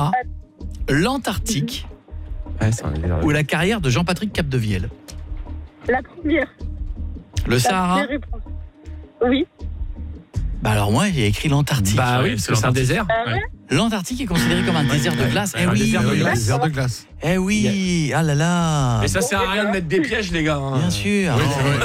Sahara, l'Antarctique ou la carrière de Jean-Patrick Capdevielle? La première. Le Sahara? La réponse. Oui. Bah alors moi j'ai écrit l'Antarctique. Bah oui, parce que c'est un désert. Ouais. L'Antarctique est considéré comme un désert de glace. Eh Un oui, désert de glace. Désert de glace. eh oui, ah là là. Mais ça sert à rien de mettre des pièges, les gars. Bien sûr.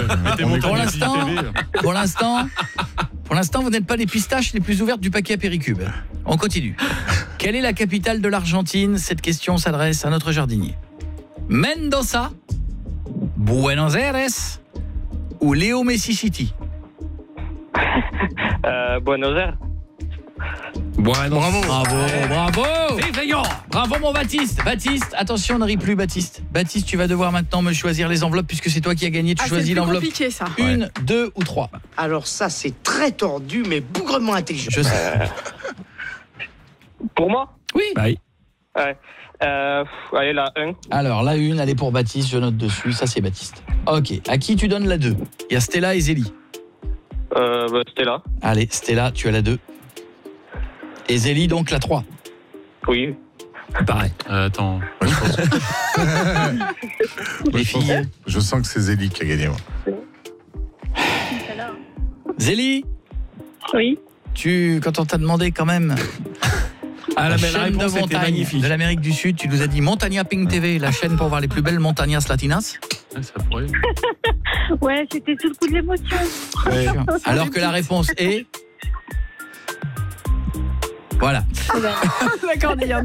Pour l'instant, vous n'êtes pas les pistaches les plus ouvertes du paquet à Péricube. On continue. Quelle est la capitale de l'Argentine? Cette question s'adresse à notre jardinier. Mendoza, Buenos Aires ou Leo Messi City? Buenos Aires. Bravo. Bravo mon Baptiste. Baptiste, attention, ne ris plus Baptiste. Baptiste, tu vas devoir maintenant me choisir les enveloppes puisque c'est toi qui as gagné. Tu choisis l'enveloppe. C'est compliqué ça. 1, 2 ou 3. Alors ça, c'est très tordu, mais bougrement intelligent. Je sais. Pour moi? Oui. Bah oui. Ouais. Allez, la 1. Alors, la 1, elle est pour Baptiste, je note dessus. Ça, c'est Baptiste. Ok. À qui tu donnes la 2? Il y a Stella et Zélie. C'était là. Allez, Stella, tu as la 2. Et Zélie, donc la 3. Oui. Pareil. Attends. Ouais, Les filles. Je sens que c'est Zélie qui a gagné. Moi. Zélie, Oui. quand on t'a demandé quand même Ah, la chaîne de réponse était montagne magnifique. de l'Amérique du Sud, tu nous as dit Montaña Pink TV, la chaîne pour voir les plus belles montañas latinas. Ça pourrait. Ouais, c'était sous le coup de l'émotion. Alors que la réponse est... Voilà. D'accord, d'ailleurs.